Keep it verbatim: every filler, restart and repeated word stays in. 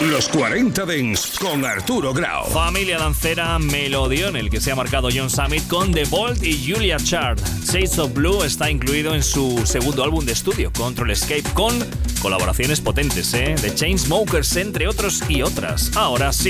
Los cuarenta Dance con Arturo Grau. Familia dancera melodión, el que se ha marcado John Summit con The Vault y Julia Chard. Shades of Blue está incluido en su segundo álbum de estudio, Control Escape, con colaboraciones potentes, ¿eh? The Chainsmokers, entre otros y otras. Ahora sí.